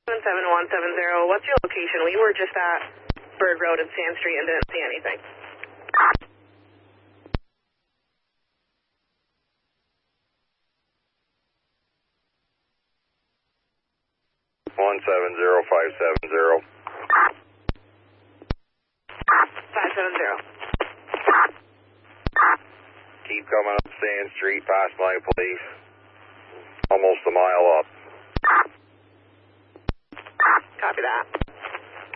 77170, what's your location? We were just at Bird Road and Sand Street and didn't see anything. 170570. 570. Keep coming up Sand Street past my place. Almost a mile up. Copy that.